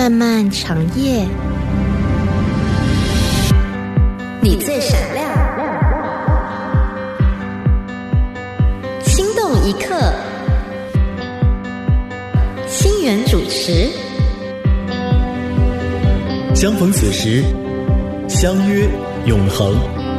漫漫长夜，你最闪亮，心动一刻，心源主持。 相逢此时，相约永恒。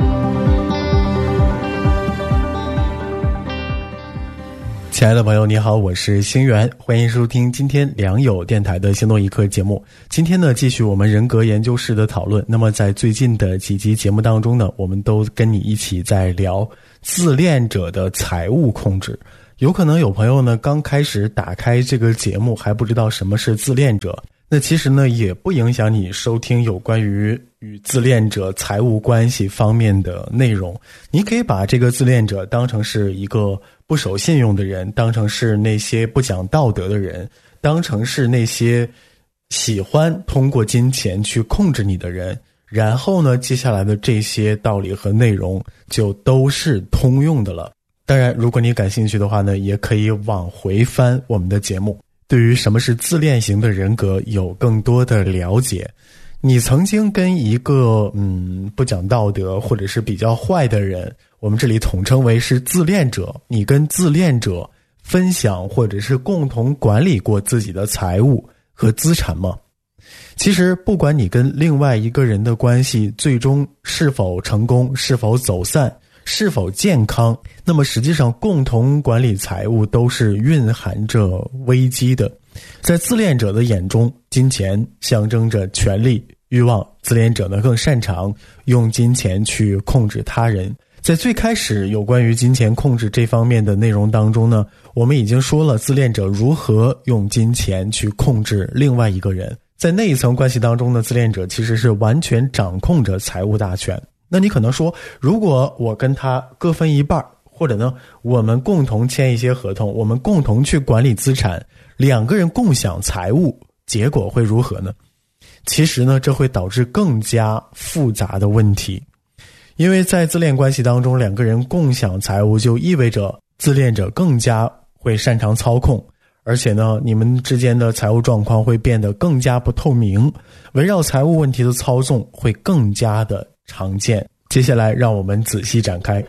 亲爱的朋友你好，我是星源，欢迎收听今天良友电台的心动一刻节目。今天呢，继续我们人格研究室的讨论。那么在最近的几集节目当中呢，我们都跟你一起在聊自恋者的财务控制。有可能有朋友呢刚开始打开这个节目还不知道什么是自恋者，那其实呢也不影响你收听有关于与自恋者财务关系方面的内容。你可以把这个自恋者当成是一个不守信用的人，当成是那些不讲道德的人，当成是那些喜欢通过金钱去控制你的人，然后呢接下来的这些道理和内容就都是通用的了。当然如果你感兴趣的话呢，也可以往回翻我们的节目，对于什么是自恋型的人格有更多的了解。你曾经跟一个不讲道德或者是比较坏的人，我们这里统称为是自恋者，你跟自恋者分享或者是共同管理过自己的财务和资产吗？其实不管你跟另外一个人的关系最终是否成功，是否走散，是否健康，那么实际上共同管理财务都是蕴含着危机的。在自恋者的眼中，金钱象征着权力欲望，自恋者呢更擅长用金钱去控制他人。在最开始有关于金钱控制这方面的内容当中呢，我们已经说了自恋者如何用金钱去控制另外一个人。在那一层关系当中呢，自恋者其实是完全掌控着财务大权。那你可能说，如果我跟他各分一半，或者呢我们共同签一些合同，我们共同去管理资产，两个人共享财务，结果会如何呢？其实呢这会导致更加复杂的问题。因为在自恋关系当中，两个人共享财务就意味着自恋者更加会擅长操控，而且呢你们之间的财务状况会变得更加不透明，围绕财务问题的操纵会更加的常见。接下来让我们仔细展开。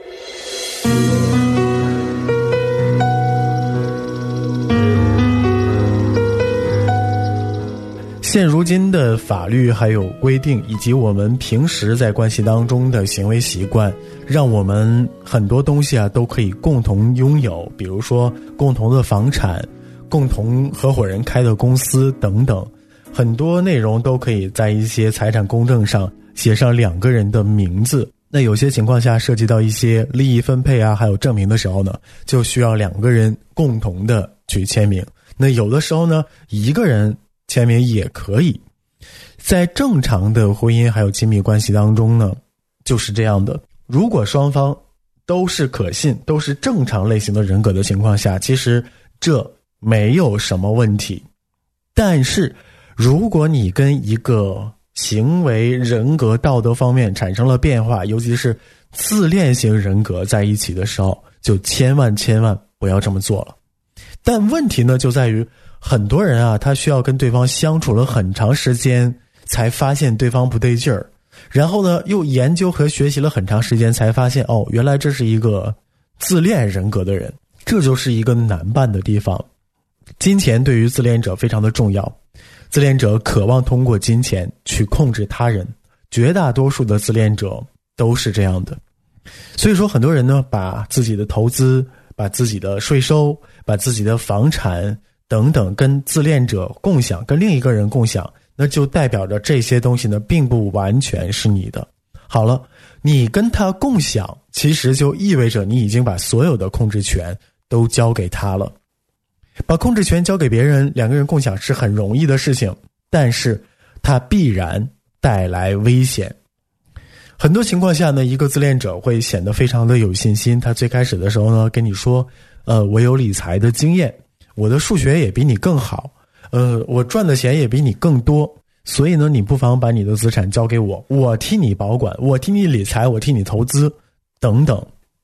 现如今的法律还有规定，以及我们平时在关系当中的行为习惯，让我们很多东西都可以共同拥有，比如说共同的房产，共同合伙人开的公司等等，很多内容都可以在一些财产公证上写上两个人的名字。那有些情况下涉及到一些利益分配还有证明的时候呢，就需要两个人共同的去签名。那有的时候呢一个人签名也可以。在正常的婚姻还有亲密关系当中呢就是这样的，如果双方都是可信，都是正常类型的人格的情况下，其实这没有什么问题。但是如果你跟一个行为人格道德方面产生了变化，尤其是自恋型人格在一起的时候，就千万不要这么做了。但问题呢就在于很多人他需要跟对方相处了很长时间才发现对方不对劲儿，然后呢又研究和学习了很长时间才发现原来这是一个自恋人格的人。这就是一个难办的地方。金钱对于自恋者非常的重要，自恋者渴望通过金钱去控制他人，绝大多数的自恋者都是这样的。所以说很多人呢把自己的投资，把自己的税收，把自己的房产等等跟自恋者共享，跟另一个人共享，那就代表着这些东西呢并不完全是你的。好了，你跟他共享，其实就意味着你已经把所有的控制权都交给他了。把控制权交给别人，两个人共享是很容易的事情，但是它必然带来危险。很多情况下呢，一个自恋者会显得非常的有信心，他最开始的时候呢跟你说我有理财的经验，我的数学也比你更好，我赚的钱也比你更多，所以呢你不妨把你的资产交给我，我替你保管，我替你理财，我替你投资等等。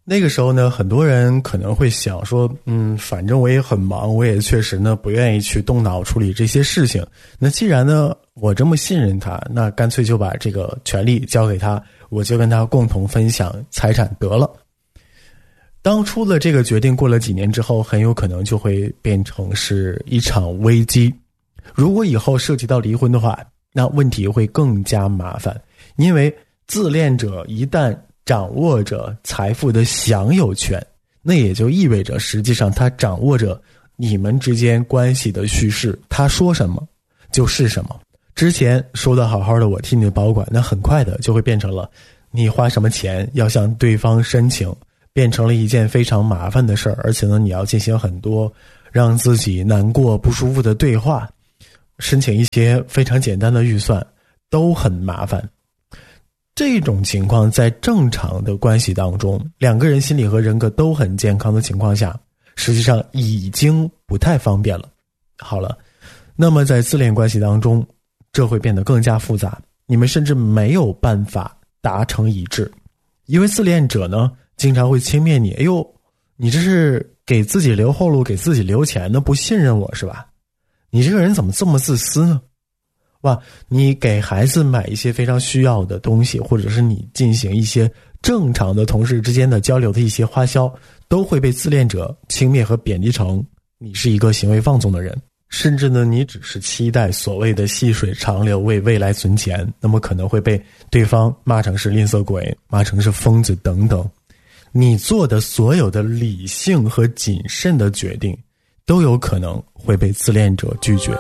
那个时候呢，很多人可能会想说，反正我也很忙，我也确实呢不愿意去动脑处理这些事情。那既然呢我这么信任他，那干脆就把这个权利交给他，我就跟他共同分享财产得了。当初的这个决定过了几年之后，很有可能就会变成是一场危机。如果以后涉及到离婚的话，那问题会更加麻烦，因为自恋者一旦掌握着财富的享有权，那也就意味着实际上他掌握着你们之间关系的叙事，他说什么就是什么。之前说的好好的我替你保管，那很快的就会变成了你花什么钱要向对方申请，变成了一件非常麻烦的事儿，而且呢你要进行很多让自己难过不舒服的对话，申请一些非常简单的预算都很麻烦。这种情况在正常的关系当中，两个人心理和人格都很健康的情况下，实际上已经不太方便了。好了，那么在自恋关系当中，这会变得更加复杂，你们甚至没有办法达成一致。因为自恋者呢经常会轻蔑你，哎呦，你这是给自己留后路，给自己留钱呢，不信任我是吧？你这个人怎么这么自私呢？哇，你给孩子买一些非常需要的东西，或者是你进行一些正常的同事之间的交流的一些花销，都会被自恋者轻蔑和贬低成你是一个行为放纵的人。甚至呢你只是期待所谓的细水长流，为未来存钱，那么可能会被对方骂成是吝啬鬼，骂成是疯子等等。你做的所有的理性和谨慎的决定都有可能会被自恋者拒绝。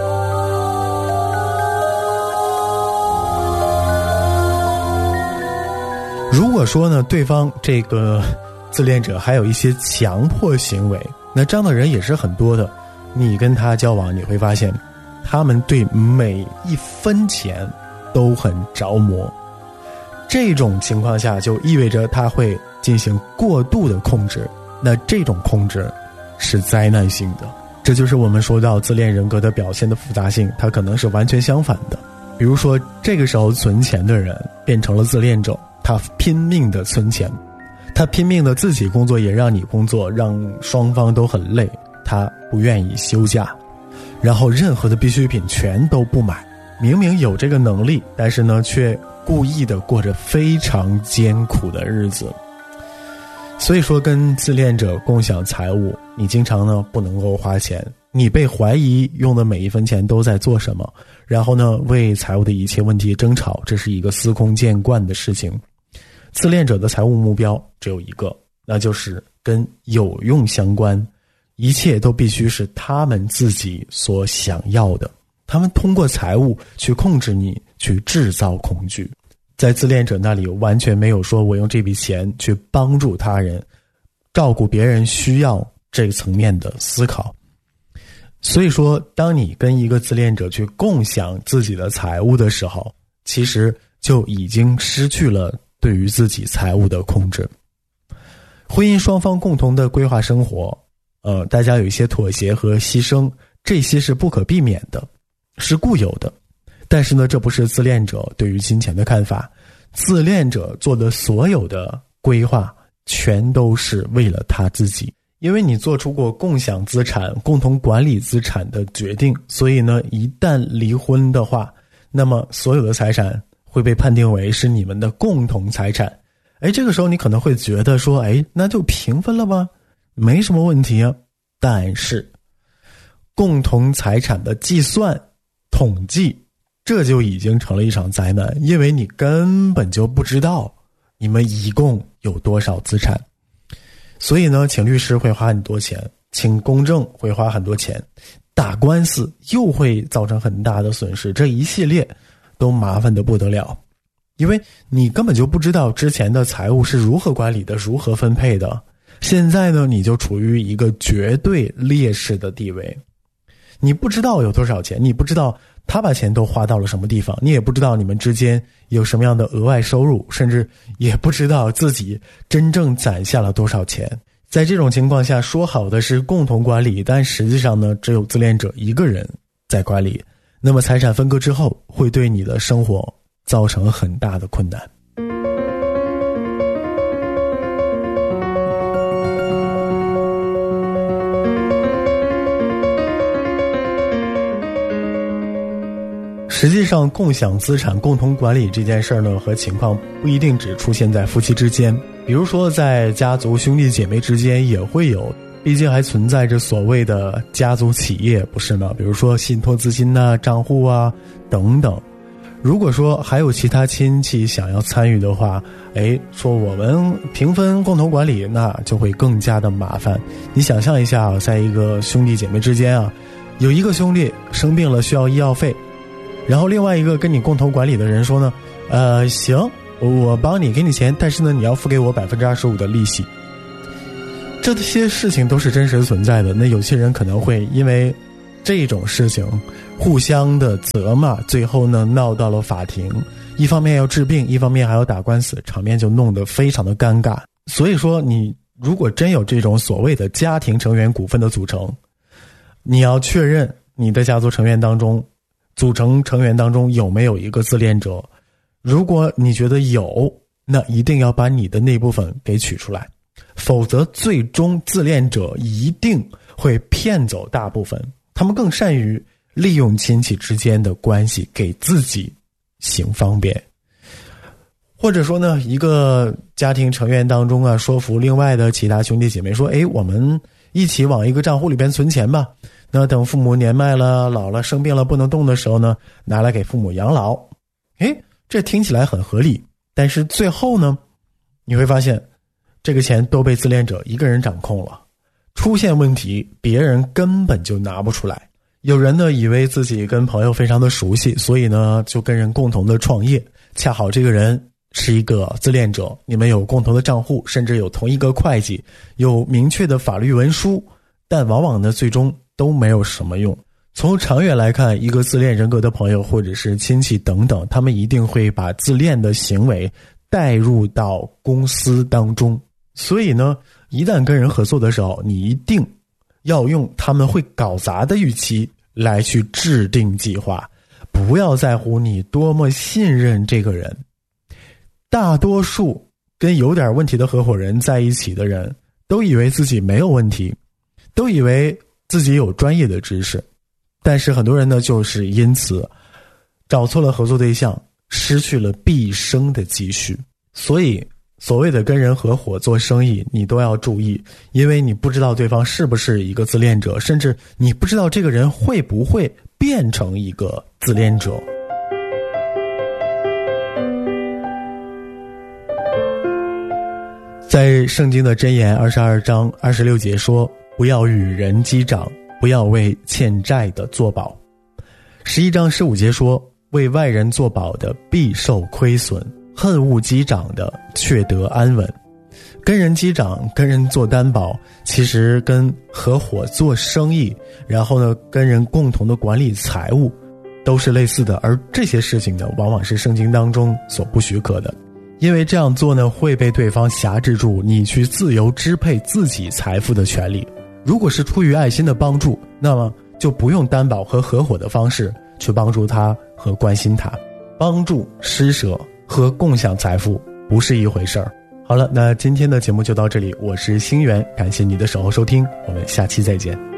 如果说呢对方这个自恋者还有一些强迫行为，那这样的人也是很多的。你跟他交往，你会发现他们对每一分钱都很着魔。这种情况下就意味着他会进行过度的控制，那这种控制是灾难性的。这就是我们说到自恋人格的表现的复杂性，它可能是完全相反的。比如说这个时候存钱的人变成了自恋者，他拼命的存钱，他拼命的自己工作也让你工作，让双方都很累，他不愿意休假，然后任何的必需品全都不买，明明有这个能力，但是呢却故意的过着非常艰苦的日子。所以说跟自恋者共享财物，你经常呢不能够花钱，你被怀疑用的每一分钱都在做什么，然后呢为财务的一切问题争吵，这是一个司空见惯的事情。自恋者的财务目标只有一个，那就是跟有用相关，一切都必须是他们自己所想要的。他们通过财务去控制你，去制造恐惧。在自恋者那里完全没有说我用这笔钱去帮助他人，照顾别人需要这个层面的思考。所以说当你跟一个自恋者去共享自己的财务的时候，其实就已经失去了对于自己财务的控制。婚姻双方共同的规划生活，大家有一些妥协和牺牲，这些是不可避免的，是固有的。但是呢，这不是自恋者对于金钱的看法。自恋者做的所有的规划全都是为了他自己，因为你做出过共享资产、共同管理资产的决定，所以呢，一旦离婚的话，那么所有的财产会被判定为是你们的共同财产。这个时候你可能会觉得说，那就平分了吧，没什么问题啊。但是共同财产的计算统计，这就已经成了一场灾难，因为你根本就不知道你们一共有多少资产。所以呢，请律师会花很多钱，请公证会花很多钱，打官司又会造成很大的损失，这一系列都麻烦得不得了。因为你根本就不知道之前的财务是如何管理的，如何分配的。现在呢，你就处于一个绝对劣势的地位。你不知道有多少钱，你不知道他把钱都花到了什么地方，你也不知道你们之间有什么样的额外收入，甚至也不知道自己真正攒下了多少钱。在这种情况下，说好的是共同管理，但实际上呢，只有自恋者一个人在管理。那么财产分割之后，会对你的生活造成很大的困难。 实际上，共享资产、共同管理这件事儿呢，和情况不一定只出现在夫妻之间，比如说在家族兄弟姐妹之间也会有，毕竟还存在着所谓的家族企业，不是吗？比如说信托资金啊、账户啊等等。如果说还有其他亲戚想要参与的话，说我们平分共同管理，那就会更加的麻烦。你想象一下，在一个兄弟姐妹之间啊，有一个兄弟生病了需要医药费，然后另外一个跟你共同管理的人说呢，行，我帮你给你钱，但是呢你要付给我 25% 的利息。这些事情都是真实存在的，那有些人可能会因为这种事情互相的责骂，最后呢闹到了法庭，一方面要治病，一方面还要打官司，场面就弄得非常的尴尬。所以说你如果真有这种所谓的家庭成员股份的组成，你要确认你的家族成员当中组成成员当中有没有一个自恋者，如果你觉得有，那一定要把你的那部分给取出来，否则最终自恋者一定会骗走大部分，他们更善于利用亲戚之间的关系给自己行方便。或者说呢，一个家庭成员当中啊，说服另外的其他兄弟姐妹说，我们一起往一个账户里边存钱吧，那等父母年迈了、老了、生病了不能动的时候呢，拿来给父母养老。这听起来很合理，但是最后呢，你会发现这个钱都被自恋者一个人掌控了，出现问题别人根本就拿不出来。有人呢以为自己跟朋友非常的熟悉，所以呢就跟人共同的创业，恰好这个人是一个自恋者，你们有共同的账户，甚至有同一个会计，有明确的法律文书，但往往呢最终都没有什么用。从长远来看，一个自恋人格的朋友或者是亲戚等等，他们一定会把自恋的行为带入到公司当中。所以呢，一旦跟人合作的时候，你一定要用他们会搞砸的预期来去制定计划，不要在乎你多么信任这个人。大多数跟有点问题的合伙人在一起的人，都以为自己没有问题，都以为自己有专业的知识，但是很多人呢，就是因此找错了合作对象，失去了毕生的积蓄。所以所谓的跟人合伙做生意，你都要注意，因为你不知道对方是不是一个自恋者，甚至你不知道这个人会不会变成一个自恋者。在圣经的箴言22章26节说，不要与人击掌，不要为欠债的作保。11章15节说，为外人作保的必受亏损，恨恶击掌的却得安稳。跟人击掌，跟人做担保，其实跟合伙做生意，然后呢跟人共同的管理财务都是类似的，而这些事情呢往往是圣经当中所不许可的，因为这样做呢会被对方辖制住你去自由支配自己财富的权利。如果是出于爱心的帮助，那么就不用担保和合伙的方式去帮助他和关心他。帮助、施舍和共享财富不是一回事儿。好了，那今天的节目就到这里，我是星源，感谢你的守候收听，我们下期再见。